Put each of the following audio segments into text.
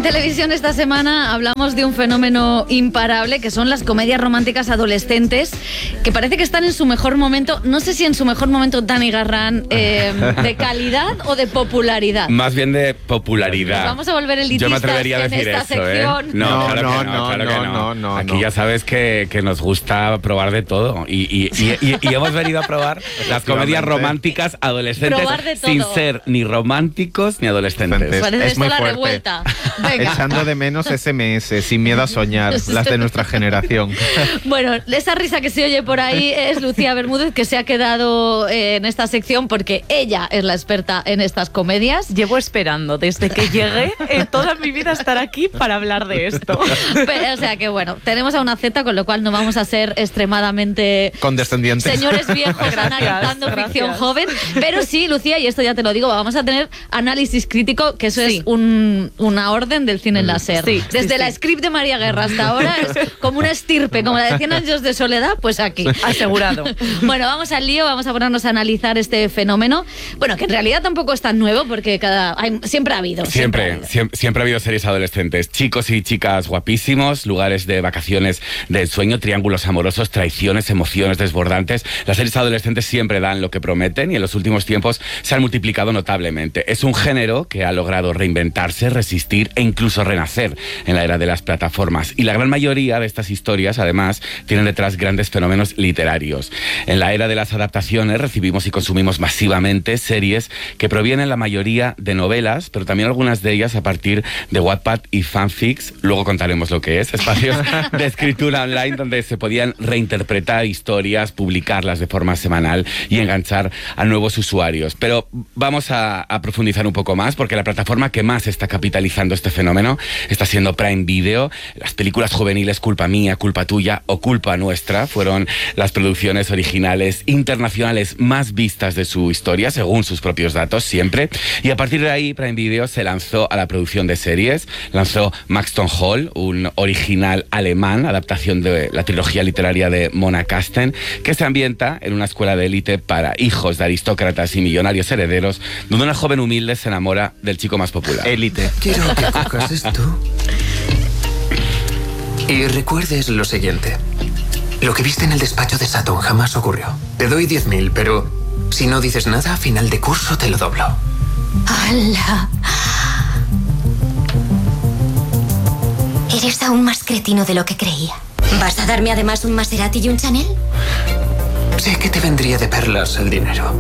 televisión esta semana hablamos de un fenómeno imparable que son las comedias románticas adolescentes, que parece que están en su mejor momento. No sé si en su mejor momento, Dani Garrán, de calidad o de popularidad. Más bien de popularidad. Pues vamos a volver elitistas. Yo me atrevería a decir en esta eso, sección. No. Aquí ya sabes que nos gusta probar de todo y hemos venido a probar las comedias románticas adolescentes sin ser ni románticos ni adolescentes. Parece es muy la fuerte. revuelta. Venga. Echando de menos SMS, sin miedo a soñar, las de nuestra generación. Bueno, esa risa que se oye por ahí es Lucía Bermúdez, que se ha quedado en esta sección porque ella es la experta en estas comedias. Llevo esperando desde que llegué toda mi vida estar aquí para hablar de esto. Pero, o sea que bueno, tenemos a una Z, con lo cual no vamos a ser extremadamente condescendientes. Señores viejos analizando ficción joven. Pero sí, Lucía, y esto ya te lo digo, vamos a tener análisis crítico, que eso es una orden del cine en la SER. Desde la script de María Guerra hasta ahora es como una estirpe, como la de 100 años de soledad, pues aquí. Asegurado. Bueno, vamos al lío, vamos a ponernos a analizar este fenómeno. Bueno, que en realidad tampoco es tan nuevo, porque siempre ha habido. Siempre ha habido series adolescentes. Chicos y chicas guapísimos, lugares de vacaciones de ensueño, triángulos amorosos, traiciones, emociones desbordantes. Las series adolescentes siempre dan lo que prometen y en los últimos tiempos se han multiplicado notablemente. Es un género que ha logrado reinventarse, resistir e incluso renacer en la era de las plataformas. Y la gran mayoría de estas historias, además, tienen detrás grandes fenómenos literarios. En la era de las adaptaciones recibimos y consumimos masivamente series que provienen la mayoría de novelas, pero también algunas de ellas a partir de Wattpad y fanfics. Luego contaremos lo que es. Espacios de escritura online donde se podían reinterpretar historias, publicarlas de forma semanal y enganchar a nuevos usuarios. Pero vamos a profundizar un poco más, porque la plataforma que más está capitalizando este fenómeno está siendo Prime Video. Las películas juveniles Culpa Mía, Culpa Tuya o Culpa Nuestra fueron las producciones originales internacionales más vistas de su historia, según sus propios datos, siempre. Y a partir de ahí, Prime Video se lanzó a la producción de series. Lanzó Maxton Hall, un original alemán, adaptación de la trilogía literaria de Mona Kasten, que se ambienta en una escuela de élite para hijos de aristócratas y millonarios herederos, donde una joven humilde se enamora del chico más popular. Élite. Quiero que cojas esto y recuerdes lo siguiente. Lo que viste en el despacho de Saturn jamás ocurrió. Te doy 10.000, pero si no dices nada, a final de curso te lo doblo. ¡Hala! Eres aún más cretino de lo que creía. ¿Vas a darme además un Maserati y un Chanel? Sé que te vendría de perlas el dinero.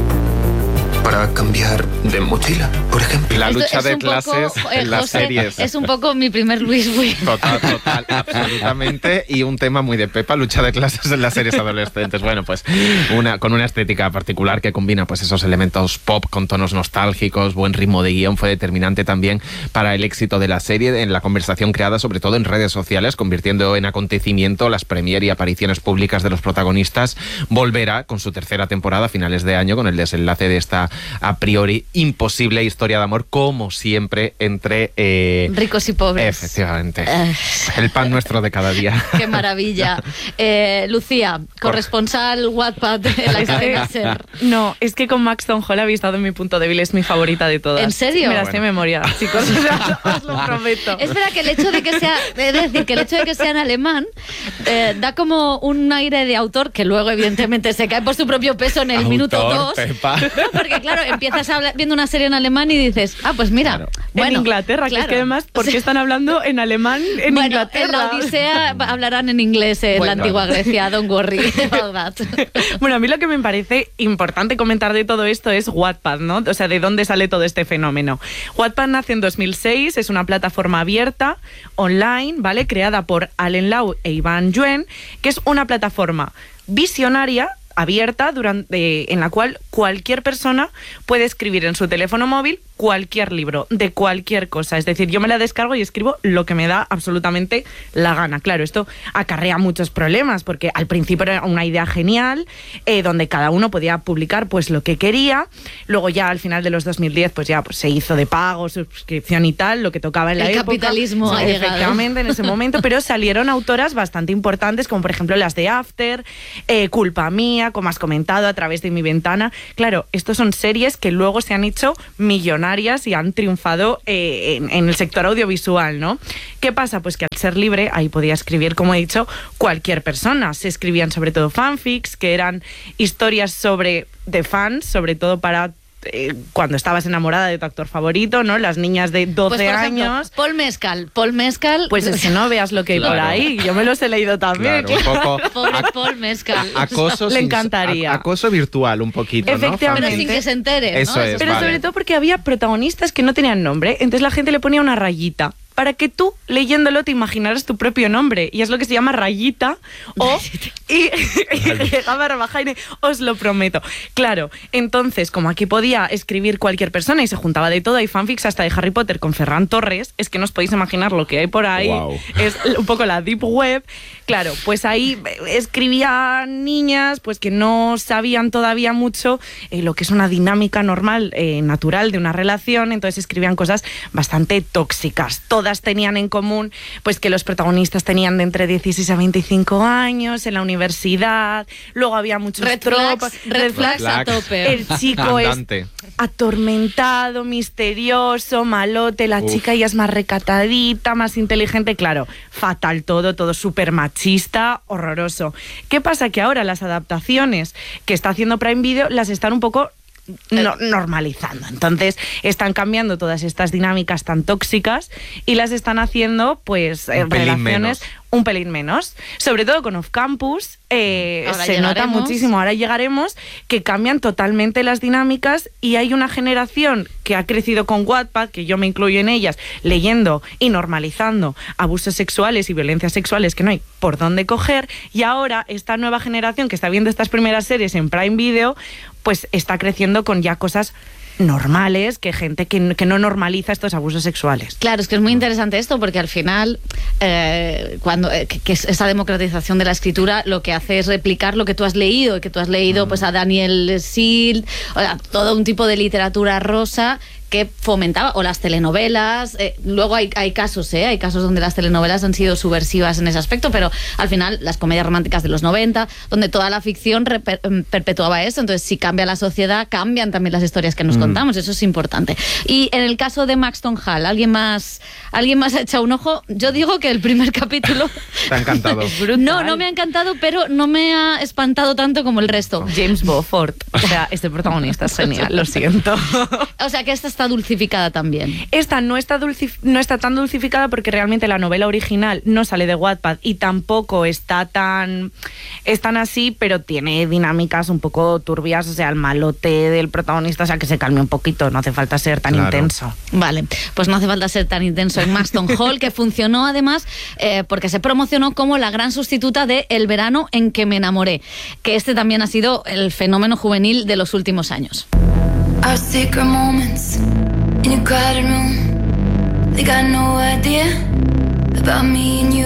Para cambiar de mochila, por ejemplo. La lucha de clases en las José, series. Es un poco mi primer Luis Wii. Total, absolutamente. Y un tema muy de Pepa, lucha de clases en las series adolescentes. Bueno, pues con una estética particular que combina pues esos elementos pop con tonos nostálgicos, buen ritmo de guión, fue determinante también para el éxito de la serie en la conversación creada sobre todo en redes sociales, convirtiendo en acontecimiento las premier y apariciones públicas de los protagonistas. Volverá con su tercera temporada a finales de año con el desenlace de esta a priori imposible historia de amor, como siempre, entre ricos y pobres. Efectivamente. El pan nuestro de cada día. Qué maravilla. Lucía, corresponsal Wattpad de la cadena SER. No, es que con Maxton Hall habéis dado mi punto débil, es mi favorita de todas. ¿En serio? Me la sé de memoria, chicos, os lo prometo. Es verdad que el hecho de que sea, en alemán da como un aire de autor que luego evidentemente se cae por su propio peso en el minuto 2. Porque claro, empiezas viendo una serie en alemán y dices, pues mira, claro. Bueno, en Inglaterra, que es que además, ¿por qué están hablando en alemán en Inglaterra? En la Odisea hablarán en inglés en la antigua Grecia, don't worry about that. Bueno, a mí lo que me parece importante comentar de todo esto es Wattpad, ¿no? O sea, ¿de dónde sale todo este fenómeno? Wattpad nace en 2006, es una plataforma abierta, online, ¿vale? Creada por Allen Lau e Ivan Yuen, que es una plataforma visionaria, abierta, en la cual cualquier persona puede escribir en su teléfono móvil cualquier libro, de cualquier cosa. Es decir, yo me la descargo y escribo lo que me da absolutamente la gana. Claro, esto acarrea muchos problemas, porque al principio era una idea genial, donde cada uno podía publicar pues lo que quería. Luego ya al final de los 2010 pues ya se hizo de pago, suscripción y tal, lo que tocaba en la época. El capitalismo ha llegado. Efectivamente, en ese momento, pero salieron autoras bastante importantes, como por ejemplo las de After, Culpa Mía, como has comentado, A través de mi ventana. Claro, estos son series que luego se han hecho millonarias millonarias y han triunfado en el sector audiovisual, ¿no? ¿Qué pasa? Pues que al ser libre, ahí podía escribir, como he dicho, cualquier persona. Se escribían sobre todo fanfics, que eran historias de fans, sobre todo para cuando estabas enamorada de tu actor favorito, ¿no? Las niñas de 12 pues, por ejemplo, años. Paul Mescal. Pues es que no veas lo que hay por ahí. Yo me los he leído también. Claro, un poco. Pobre Paul Mescal. Acoso le encantaría. Acoso virtual un poquito, efectivamente, ¿no? Pero sin que se entere, ¿no? Eso es, pero vale. sobre todo porque había protagonistas que no tenían nombre, entonces la gente le ponía una rayita para que tú, leyéndolo, te imaginaras tu propio nombre. Y es lo que se llama rayita y llegaba a Rabajaine, os lo prometo. Claro, entonces, como aquí podía escribir cualquier persona y se juntaba de todo, hay fanfics hasta de Harry Potter con Ferran Torres, es que no os podéis imaginar lo que hay por ahí. Wow. Es un poco la deep web. Claro, pues ahí escribían niñas pues que no sabían todavía mucho lo que es una dinámica normal, natural de una relación, entonces escribían cosas bastante tóxicas. Todas tenían en común pues que los protagonistas tenían de entre 16 a 25 años en la universidad, luego había muchos Red flags a tope. El chico es atormentado, misterioso, malote, la chica ya es más recatadita, más inteligente, claro, fatal todo súper machista, horroroso. ¿Qué pasa? Que ahora las adaptaciones que está haciendo Prime Video las están un poco normalizando. Entonces están cambiando todas estas dinámicas tan tóxicas y las están haciendo pues relaciones un pelín menos. Sobre todo con Off Campus se nota muchísimo, ahora llegaremos, que cambian totalmente las dinámicas y hay una generación que ha crecido con Wattpad, que yo me incluyo en ellas, leyendo y normalizando abusos sexuales y violencias sexuales que no hay por dónde coger, y ahora esta nueva generación que está viendo estas primeras series en Prime Video pues está creciendo con ya cosas normales, que gente que no normaliza estos abusos sexuales. Claro, es que es muy interesante esto porque al final cuando que esa democratización de la escritura lo que hace es replicar lo que tú has leído, y que tú has leído pues a Daniel Silt, o sea, todo un tipo de literatura rosa que fomentaba, o las telenovelas, luego hay casos donde las telenovelas han sido subversivas en ese aspecto, pero al final las comedias románticas de los 90, donde toda la ficción perpetuaba eso, entonces si cambia la sociedad, cambian también las historias que nos contamos, eso es importante. Y en el caso de Maxton Hall, ¿alguien más ha echado un ojo? Yo digo que el primer capítulo... ¿Te ha encantado? No me ha encantado, pero no me ha espantado tanto como el resto. James Beaufort, o sea, este protagonista es genial, lo siento. O sea, que esta está dulcificada también. Esta no está tan dulcificada porque realmente la novela original no sale de Wattpad y tampoco es tan así, pero tiene dinámicas un poco turbias, o sea, el malote del protagonista, o sea, que se calme un poquito, no hace falta ser tan intenso. Vale, pues no hace falta ser tan intenso en Maxton Hall, que funcionó además porque se promocionó como la gran sustituta de El verano en que me enamoré, que este también ha sido el fenómeno juvenil de los últimos años. Our secret moments in a crowded room. They got no idea about me and you.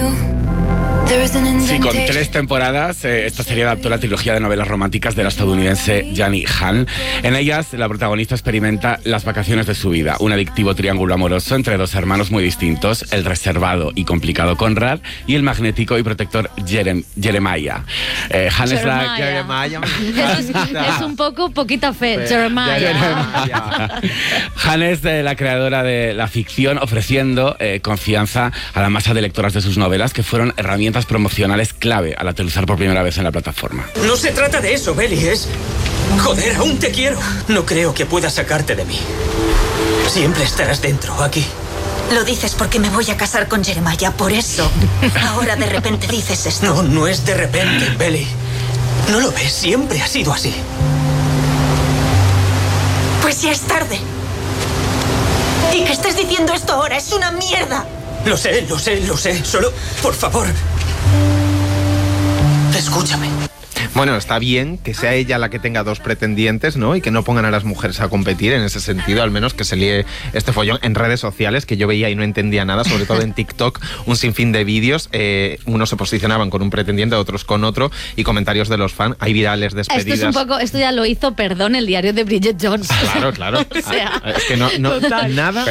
Sí, con 3 temporadas, esta serie adaptó la trilogía de novelas románticas de la estadounidense Janie Han. En ellas, la protagonista experimenta las vacaciones de su vida, un adictivo triángulo amoroso entre 2 hermanos muy distintos, el reservado y complicado Conrad y el magnético y protector Jeremiah. Han es la... Jeremiah. Es un poquita fe, Jeremiah. Han es la creadora de la ficción, ofreciendo confianza a la masa de lectoras de sus novelas, que fueron herramientas promocionales clave al aterrizar por primera vez en la plataforma. No se trata de eso, Belly, es... Joder, aún te quiero. No creo que pueda sacarte de mí. Siempre estarás dentro, aquí. Lo dices porque me voy a casar con Jeremiah, por eso. Ahora de repente dices esto. No, no es de repente, Belly. ¿No lo ves? Siempre ha sido así. Pues ya es tarde. Y que estés diciendo esto ahora es una mierda. Lo sé. Solo, por favor, escúchame. Bueno, está bien que sea ella la que tenga 2 pretendientes, ¿no? Y que no pongan a las mujeres a competir en ese sentido, al menos que se líe este follón en redes sociales, que yo veía y no entendía nada, sobre todo en TikTok, un sinfín de vídeos, unos se posicionaban con un pretendiente, otros con otro, y comentarios de los fans, hay virales, despedidas. Esto ya lo hizo, perdón, el diario de Bridget Jones. Claro. O sea, es que no nada...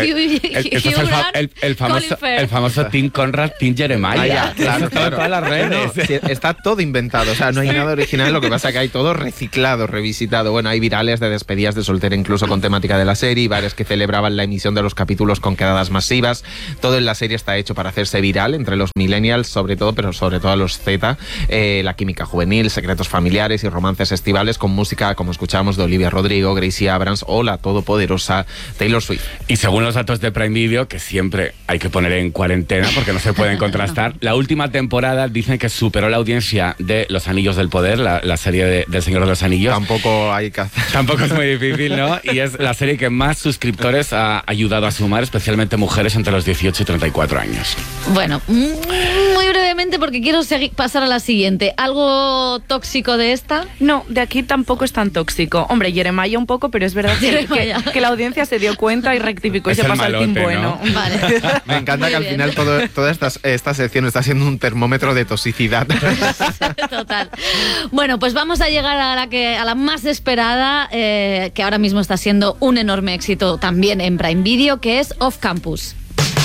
El famoso Team Conrad, Team Jeremiah. Claro. Todas las redes. Está todo inventado, o sea, no hay nada original. original, lo que pasa es que hay todo reciclado, revisitado. Bueno, hay virales de despedidas de soltera incluso con temática de la serie, bares que celebraban la emisión de los capítulos con quedadas masivas. Todo en la serie está hecho para hacerse viral entre los millennials, sobre todo, pero sobre todo a los Z. La química juvenil, secretos familiares y romances estivales con música, como escuchábamos, de Olivia Rodrigo, Gracie Abrams o la todopoderosa Taylor Swift. Y según los datos de Prime Video, que siempre hay que poner en cuarentena porque no se pueden contrastar, la última temporada dicen que superó la audiencia de Los Anillos del Poder, la serie del Señor de los Anillos. Tampoco hay que hacer. Tampoco es muy difícil, ¿no? Y es la serie que más suscriptores ha ayudado a sumar, especialmente mujeres entre los 18 y 34 años. Bueno, muy brevemente porque quiero pasar a la siguiente. ¿Algo tóxico de esta? No, de aquí tampoco es tan tóxico. Hombre, Jeremiah un poco, pero es verdad que la audiencia se dio cuenta y rectificó y se pasó al team bueno. Vale. Me encanta que al final toda esta sección está siendo un termómetro de toxicidad. Total. Bueno, pues vamos a llegar a la más esperada, que ahora mismo está siendo un enorme éxito también en Prime Video, que es Off Campus.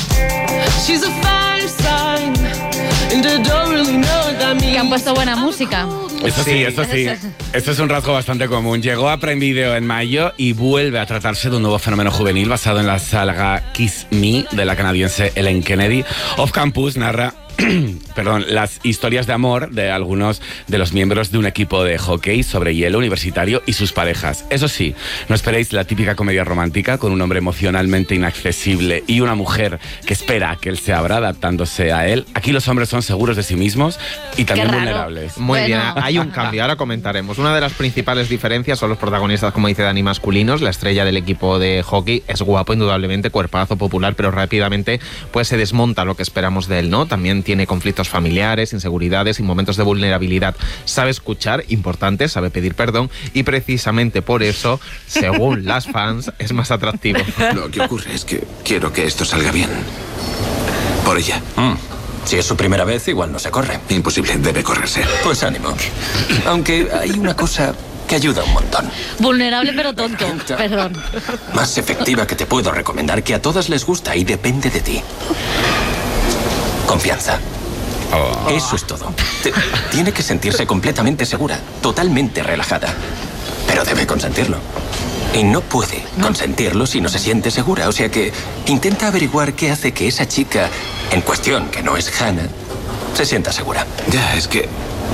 Que han puesto buena música. Eso sí. Esto es un rasgo bastante común. Llegó a Prime Video en mayo y vuelve a tratarse de un nuevo fenómeno juvenil basado en la saga Kiss Me de la canadiense Ellen Kennedy. Off Campus narra las historias de amor de algunos de los miembros de un equipo de hockey sobre hielo universitario y sus parejas. Eso sí, no esperéis la típica comedia romántica con un hombre emocionalmente inaccesible y una mujer que espera que él se abra adaptándose a él. Aquí los hombres son seguros de sí mismos y también vulnerables. Muy bien, hay un cambio, ahora comentaremos. Una de las principales diferencias son los protagonistas, como dice Dani, masculinos. La estrella del equipo de hockey es guapo, indudablemente, cuerpazo, popular, pero rápidamente pues se desmonta lo que esperamos de él, ¿no? También tiene conflictos familiares, inseguridades y momentos de vulnerabilidad. Sabe escuchar, importante, sabe pedir perdón y precisamente por eso, según las fans, es más atractivo. Lo que ocurre es que quiero que esto salga bien. Por ella. Si es su primera vez, igual no se corre. Imposible, debe correrse. Pues ánimo. Aunque hay una cosa que ayuda un montón. Vulnerable pero tonto. Perdón. Más efectiva que te puedo recomendar, que a todas les gusta y depende de ti. Confianza. Eso es todo. Tiene que sentirse completamente segura, totalmente relajada. Pero debe consentirlo. Y no puede consentirlo si no se siente segura. O sea que intenta averiguar qué hace que esa chica en cuestión, que no es Hannah, se sienta segura. Ya, es que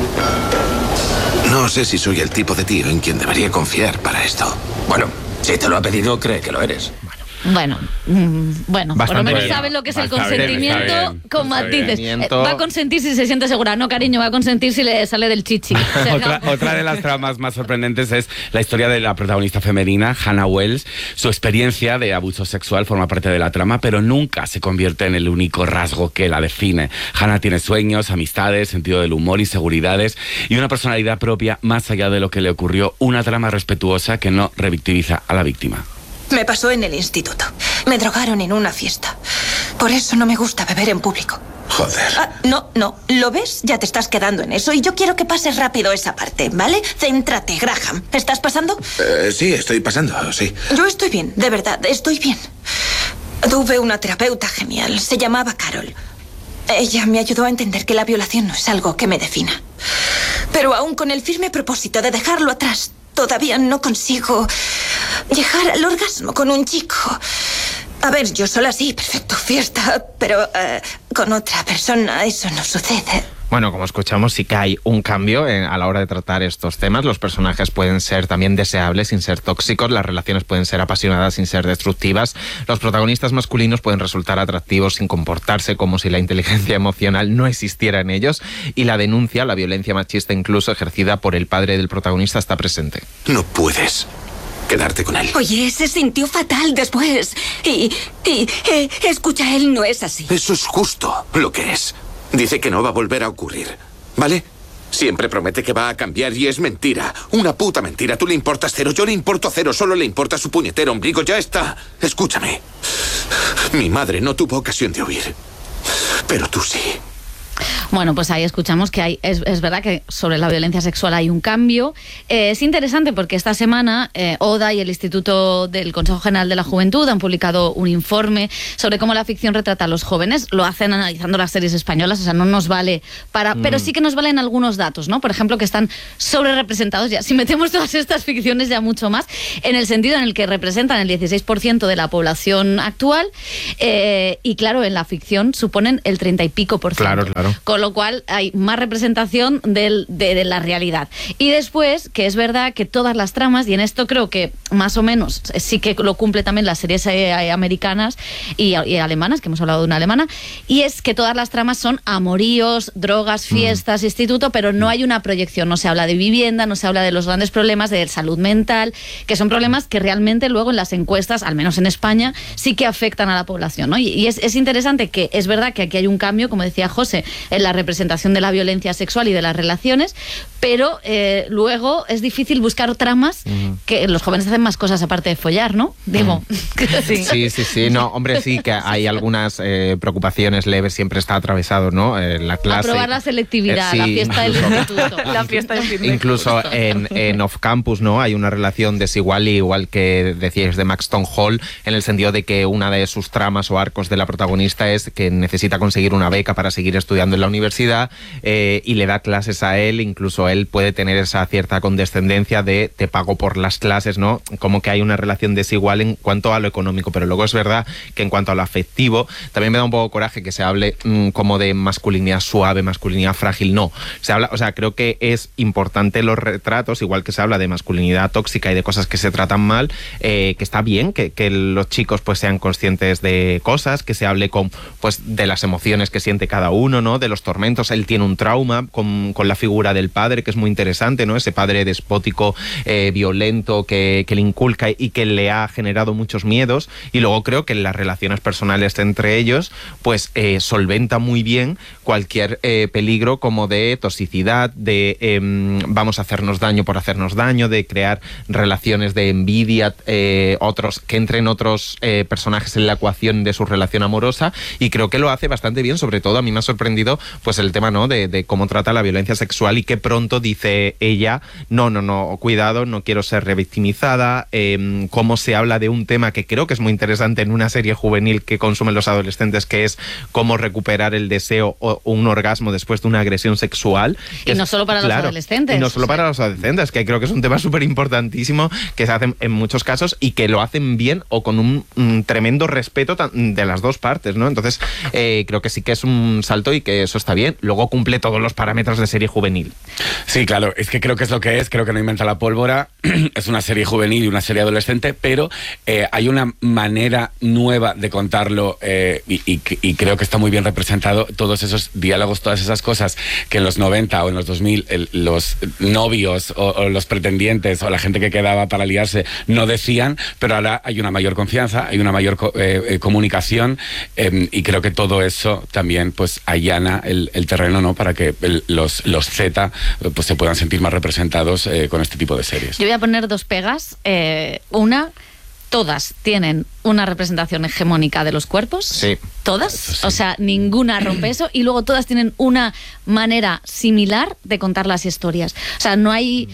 no sé si soy el tipo de tío en quien debería confiar para esto. Bueno, si te lo ha pedido, cree que lo eres. Bueno, por lo menos sabe lo que es el consentimiento con matices. Va a consentir si se siente segura. No, cariño, va a consentir si le sale del chichi. Otra de las tramas más sorprendentes es la historia de la protagonista femenina, Hannah Wells. Su experiencia de abuso sexual forma parte de la trama, pero nunca se convierte en el único rasgo que la define. Hannah tiene sueños, amistades, sentido del humor, inseguridades y una personalidad propia más allá de lo que le ocurrió. Una trama respetuosa que no revictimiza a la víctima. Me pasó en el instituto. Me drogaron en una fiesta. Por eso no me gusta beber en público. Joder. No. ¿Lo ves? Ya te estás quedando en eso y yo quiero que pases rápido esa parte, ¿vale? Céntrate, Graham. ¿Estás pasando? Sí, estoy pasando, sí. Yo estoy bien, de verdad, estoy bien. Tuve una terapeuta genial. Se llamaba Carol. Ella me ayudó a entender que la violación no es algo que me defina. Pero aún con el firme propósito de dejarlo atrás, todavía no consigo llegar al orgasmo con un chico. A ver, yo sola sí, perfecto, fiesta, pero con otra persona eso no sucede. Bueno, como escuchamos, sí que hay un cambio a la hora de tratar estos temas. Los personajes pueden ser también deseables sin ser tóxicos, las relaciones pueden ser apasionadas sin ser destructivas, los protagonistas masculinos pueden resultar atractivos sin comportarse como si la inteligencia emocional no existiera en ellos, y la denuncia, la violencia machista incluso ejercida por el padre del protagonista, está presente. No puedes quedarte con él. Oye, se sintió fatal después. Escucha, él no es así. Eso es justo lo que es. Dice que no va a volver a ocurrir, ¿vale? Siempre promete que va a cambiar y es mentira. Una puta mentira. Tú le importas cero, yo le importo cero. Solo le importa su puñetero ombligo. Ya está. Escúchame. Mi madre no tuvo ocasión de huir. Pero tú sí. Bueno, pues ahí escuchamos que es verdad que sobre la violencia sexual hay un cambio. Es interesante porque esta semana ODA y el Instituto del Consejo General de la Juventud han publicado un informe sobre cómo la ficción retrata a los jóvenes. Lo hacen analizando las series españolas, o sea, no nos vale para... Pero sí que nos valen algunos datos, ¿no? Por ejemplo, que están sobre-representados ya. Si metemos todas estas ficciones ya mucho más, en el sentido en el que representan el 16% de la población actual y claro, en la ficción suponen el 30 y pico %. Claro. Con lo cual hay más representación de la realidad. Y después, que es verdad que todas las tramas, y en esto creo que más o menos sí que lo cumple también las series americanas y alemanas, que hemos hablado de una alemana, y es que todas las tramas son amoríos, drogas, fiestas, instituto, pero no hay una proyección, no se habla de vivienda, no se habla de los grandes problemas de salud mental, que son problemas que realmente luego en las encuestas, al menos en España, sí que afectan a la población, ¿no? Y es interesante que es verdad que aquí hay un cambio, como decía José, en la representación de la violencia sexual y de las relaciones, pero luego es difícil buscar tramas que los jóvenes hacen más cosas aparte de follar, ¿no? Digo. Sí. No, hombre, sí que hay algunas preocupaciones leves, siempre está atravesado, ¿no? La clase. Aprobar la selectividad, la fiesta del instituto. La fiesta del instituto. Incluso en off-campus, ¿no? Hay una relación desigual, igual que decíais de Maxton Hall, en el sentido de que una de sus tramas o arcos de la protagonista es que necesita conseguir una beca para seguir estudiando en la universidad y le da clases a él, incluso él puede tener esa cierta condescendencia de te pago por las clases, ¿no? Como que hay una relación desigual en cuanto a lo económico, pero luego es verdad que en cuanto a lo afectivo, también me da un poco coraje que se hable como de masculinidad suave, masculinidad frágil, no. Se habla, o sea, creo que es importante los retratos, igual que se habla de masculinidad tóxica y de cosas que se tratan mal, que está bien que los chicos pues sean conscientes de cosas, que se hable pues de las emociones que siente cada uno, ¿no? De los tormentos. Él tiene un trauma con la figura del padre, que es muy interesante, ¿no? Ese padre despótico, violento, que le inculca y que le ha generado muchos miedos. Y luego creo que en las relaciones personales entre ellos, pues solventa muy bien cualquier peligro como de toxicidad, de vamos a hacernos daño por hacernos daño, de crear relaciones de envidia, que entren otros personajes en la ecuación de su relación amorosa, y creo que lo hace bastante bien. Sobre todo a mí me ha sorprendido pues el tema, ¿no? de cómo trata la violencia sexual y que pronto dice ella, no, cuidado, no quiero ser revictimizada, cómo se habla de un tema que creo que es muy interesante en una serie juvenil que consumen los adolescentes, que es cómo recuperar el deseo o un orgasmo después de una agresión sexual. Y no solo para los adolescentes. Y no solo para los adolescentes, que creo que es un tema súper importantísimo que se hace en muchos casos y que lo hacen bien o con un tremendo respeto de las dos partes, ¿no? Entonces creo que sí que es un salto y que eso está bien. Luego cumple todos los parámetros de serie juvenil. Sí, claro, es que creo que es lo que es, creo que no inventa la pólvora, es una serie juvenil y una serie adolescente, pero hay una manera nueva de contarlo y creo que está muy bien representado todos esos diálogos, todas esas cosas que en los 90 o en los 2000 los novios o los pretendientes o la gente que quedaba para liarse no decían, pero ahora hay una mayor confianza, hay una mayor comunicación y creo que todo eso también pues allana el terreno, ¿no? Para que los Z pues se puedan sentir más representados con este tipo de series. Yo voy a poner dos pegas. Una, todas tienen una representación hegemónica de los cuerpos. Sí. Todas. Sí. O sea, ninguna rompe eso. Y luego todas tienen una manera similar de contar las historias. O sea, no hay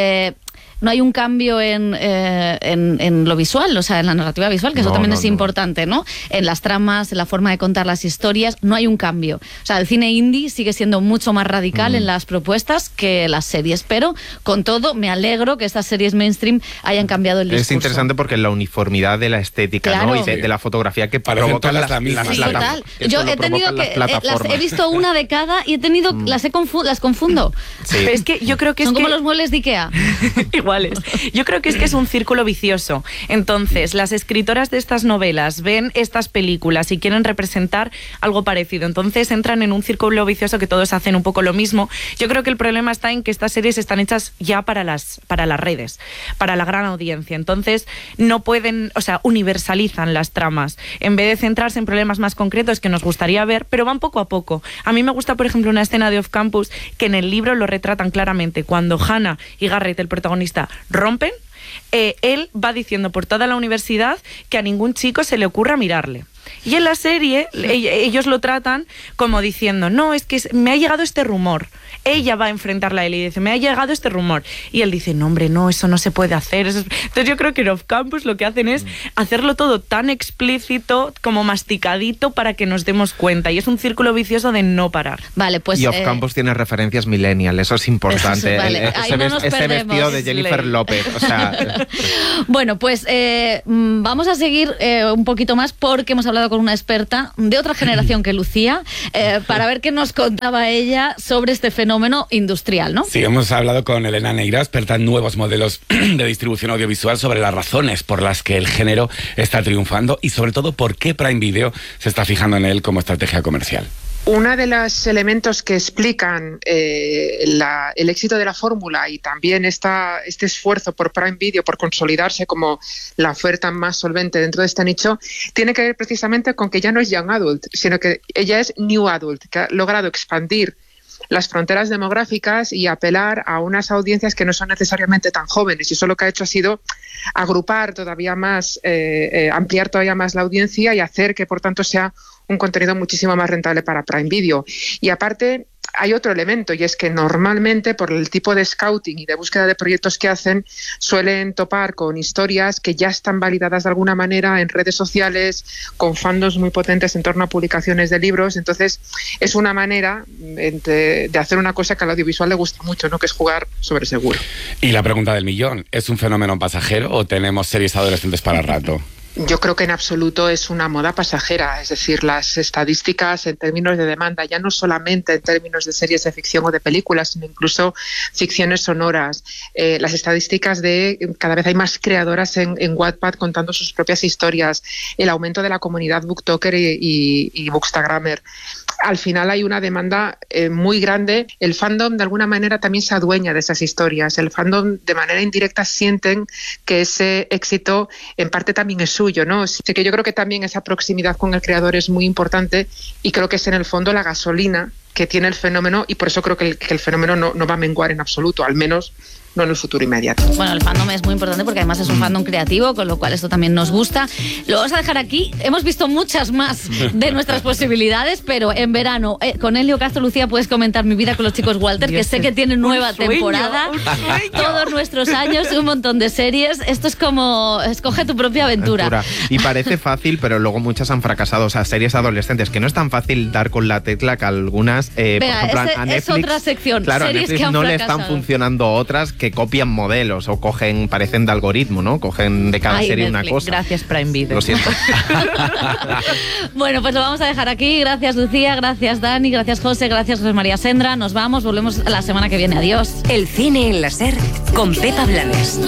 un cambio en lo visual, o sea, en la narrativa visual, que eso también es importante, ¿no? En las tramas, en la forma de contar las historias, no hay un cambio. O sea, el cine indie sigue siendo mucho más radical en las propuestas que las series, pero con todo me alegro que estas series mainstream hayan cambiado el discurso. Es interesante porque la uniformidad de la estética, claro, ¿no? Y de la fotografía que provocan las total. Yo he tenido he visto una de cada y he tenido las confundo. Sí. Pero es que yo creo que son como los muebles de Ikea. Iguales. Yo creo que es un círculo vicioso. Entonces, las escritoras de estas novelas ven estas películas y quieren representar algo parecido. Entonces, entran en un círculo vicioso que todos hacen un poco lo mismo. Yo creo que el problema está en que estas series están hechas ya para las redes, para la gran audiencia. Entonces, no pueden, o sea, universalizan las tramas. En vez de centrarse en problemas más concretos que nos gustaría ver, pero van poco a poco. A mí me gusta, por ejemplo, una escena de Off Campus que en el libro lo retratan claramente. Cuando Hannah y Garrett, el protagonista, rompen, él va diciendo por toda la universidad que a ningún chico se le ocurra mirarle. Y en la serie ellos lo tratan como diciendo, no, es que me ha llegado este rumor. Ella va a enfrentarla a él y dice, me ha llegado este rumor. Y él dice, no, hombre, no, eso no se puede hacer. Entonces yo creo que en Off Campus lo que hacen es hacerlo todo tan explícito, como masticadito, para que nos demos cuenta. Y es un círculo vicioso de no parar. Vale, pues... Y Off Campus tiene referencias millennial, eso es importante. Vale. Ese vestido de Jennifer López. O sea... Bueno, pues vamos a seguir un poquito más porque hemos hablado con una experta de otra generación que Lucía para ver qué nos contaba ella sobre este fenómeno industrial, ¿no? Sí, hemos hablado con Elena Neira, experta en nuevos modelos de distribución audiovisual, sobre las razones por las que el género está triunfando y sobre todo por qué Prime Video se está fijando en él como estrategia comercial. Uno de los elementos que explican el éxito de la fórmula y también este esfuerzo por Prime Video por consolidarse como la oferta más solvente dentro de este nicho tiene que ver precisamente con que ya no es Young Adult, sino que ella es New Adult, que ha logrado expandir las fronteras demográficas y apelar a unas audiencias que no son necesariamente tan jóvenes, y eso lo que ha hecho ha sido agrupar todavía más, ampliar todavía más la audiencia y hacer que por tanto sea un contenido muchísimo más rentable para Prime Video. Y aparte hay otro elemento, y es que normalmente por el tipo de scouting y de búsqueda de proyectos que hacen suelen topar con historias que ya están validadas de alguna manera en redes sociales, con fandoms muy potentes en torno a publicaciones de libros. Entonces es una manera de hacer una cosa que al audiovisual le gusta mucho, ¿no? Que es jugar sobre seguro. Y la pregunta del millón, ¿es un fenómeno pasajero o tenemos series adolescentes para rato? Yo creo que en absoluto es una moda pasajera, es decir, las estadísticas en términos de demanda, ya no solamente en términos de series de ficción o de películas, sino incluso ficciones sonoras. Las estadísticas de cada vez hay más creadoras en Wattpad contando sus propias historias, el aumento de la comunidad booktoker y bookstagrammer. Al final hay una demanda muy grande. El fandom de alguna manera también se adueña de esas historias. El fandom de manera indirecta sienten que ese éxito en parte también es suyo, ¿no? Así que yo creo que también esa proximidad con el creador es muy importante y creo que es en el fondo la gasolina que tiene el fenómeno, y por eso creo que el fenómeno no va a menguar en absoluto, al menos no en el futuro inmediato. Bueno, el fandom es muy importante porque además es un fandom creativo, con lo cual esto también nos gusta. Lo vamos a dejar aquí. Hemos visto muchas más de nuestras posibilidades, pero en verano, con Elio Castro, Lucía, puedes comentar Mi vida con los chicos Walter, que sé que tiene nueva temporada. Todos nuestros años, un montón de series. Esto es como escoge tu propia aventura. Y parece fácil, pero luego muchas han fracasado. O sea, series adolescentes, que no es tan fácil dar con la tecla, que algunas, venga, por ejemplo, a Netflix, es otra sección. Claro, series a Netflix que han no fracasado. le están funcionando otras que copian modelos o parecen de algoritmo, ¿no? Cogen de cada serie Netflix, una cosa. Gracias, Prime Video. Lo siento. Bueno, pues lo vamos a dejar aquí. Gracias, Lucía, gracias, Dani, gracias, José, gracias, José María Sendra. Nos vamos, volvemos la semana que viene. Adiós. El cine en la SER con Pepa Blanes.